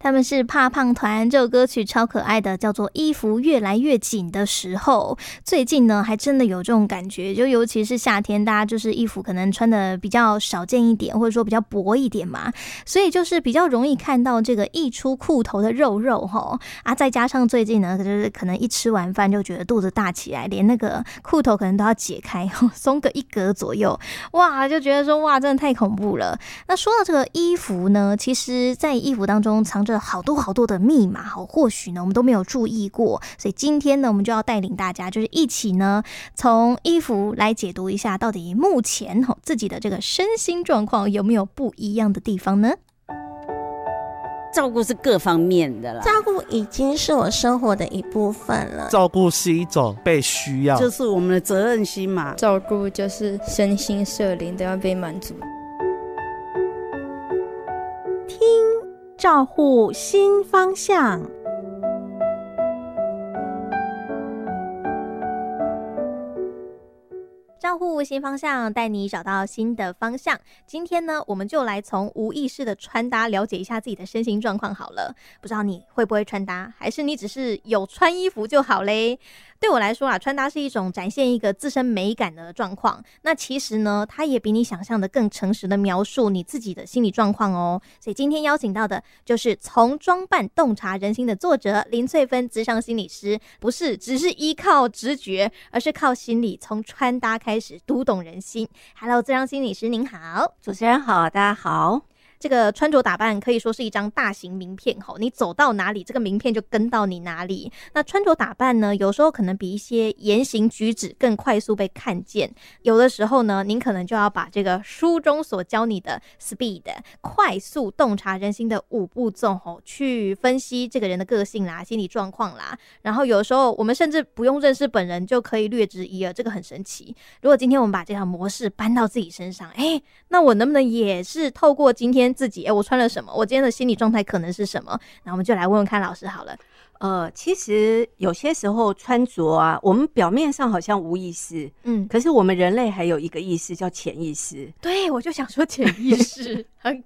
他们是怕胖团，这首歌曲超可爱的，叫做衣服越来越紧的时候。最近呢还真的有这种感觉，就尤其是夏天，大家就是衣服可能穿的比较少见一点，或者说比较薄一点嘛，所以就是比较容易看到这个溢出裤头的肉肉啊，再加上最近呢就是可能一吃完饭就觉得肚子大起来，连那个裤头可能都要解开松个一格左右，哇，就觉得说哇真的太恐怖了。那说到这个衣服呢，其实在衣服当中藏着好多好多的密码，或许呢我们都没有注意过，所以今天呢我们就要带领大家就是一起呢从衣服来解读一下，到底目前自己的这个身心状况有没有不一样的地方呢？ 照顾是各方面的啦， 照顾已经是我生活的一部分了。 照顾是一种被需要， 就是我们的责任心嘛。 照顾就是身心社灵都要被满足。 听照护新方向。 照护新方向，带你找到新的方向。今天呢，我们就来从无意识的穿搭了解一下自己的身心状况好了。不知道你会不会穿搭，还是你只是有穿衣服就好嘞？对我来说穿搭是一种展现一个自身美感的状况。那其实呢，它也比你想象的更诚实的描述你自己的心理状况哦。所以今天邀请到的就是从装扮洞察人心的作者林翠芬諮商心理师，不是只是依靠直觉，而是靠心理，从穿搭开始读懂人心。Hello， 諮商心理师您好。 主持人好，大家好。 这个穿着打扮可以说是一张大型名片，你走到哪里，这个名片就跟到你哪里。那穿着打扮呢，有时候可能比一些言行举止更快速被看见，有的时候呢，您可能就要把这个书中所教你的 SPEED 快速洞察人心的5步骤去分析这个人的个性啦、心理状况啦，然后有时候我们甚至不用认识本人就可以略知一二，这个很神奇。如果今天我们把这条模式搬到自己身上，那我能不能也是透过今天自己我穿了什么，我今天的心理状态可能是什么？那我们就来问问看老师好了。 其实有些时候穿着啊，我们表面上好像无意识，可是我们人类还有一个意识叫潜意识。 对，我就想说潜意识很